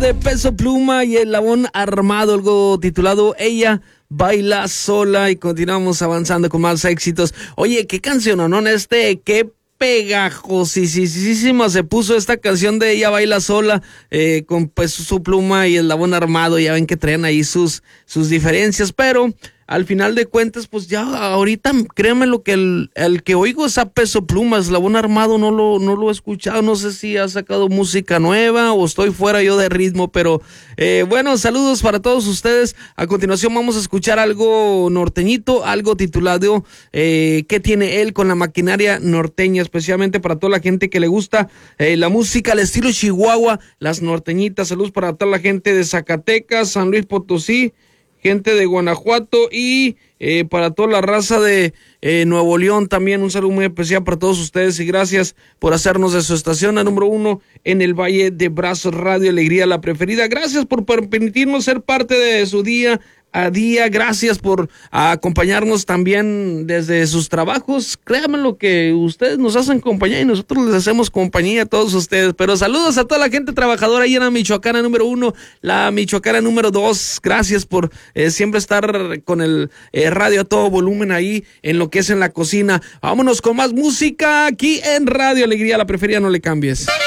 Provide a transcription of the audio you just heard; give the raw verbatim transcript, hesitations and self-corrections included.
De Peso Pluma y el Labón Armado, algo titulado Ella Baila Sola, y continuamos avanzando con más éxitos. Oye, qué canción, ¿no? Este, qué pegajosísima se puso esta canción de Ella Baila Sola, eh, con Peso Pluma y el Labón Armado. Ya ven que traen ahí sus, sus diferencias, pero al final de cuentas, pues ya ahorita, créanme lo que el, el que oigo es a Peso Pluma. Eslabón Armado no lo, no lo he escuchado, no sé si ha sacado música nueva o estoy fuera yo de ritmo, pero eh, bueno, saludos para todos ustedes. A continuación vamos a escuchar algo norteñito, algo titulado eh, ¿qué tiene él con la maquinaria norteña? Especialmente para toda la gente que le gusta eh, la música al estilo Chihuahua, las norteñitas. Saludos para toda la gente de Zacatecas, San Luis Potosí, gente de Guanajuato y eh, para toda la raza de eh, Nuevo León también. Un saludo muy especial para todos ustedes y gracias por hacernos de su estación a número uno en el Valle de Brazos, Radio Alegría, la preferida. Gracias por permitirnos ser parte de su día a día. Gracias por acompañarnos también desde sus trabajos. Créanme lo que ustedes nos hacen compañía y nosotros les hacemos compañía a todos ustedes. Pero saludos a toda la gente trabajadora ahí en la Michoacana número uno, la Michoacana número dos. Gracias por eh, siempre estar con el eh, radio a todo volumen ahí en lo que es en la cocina. Vámonos con más música aquí en Radio Alegría, la preferida, no le cambies.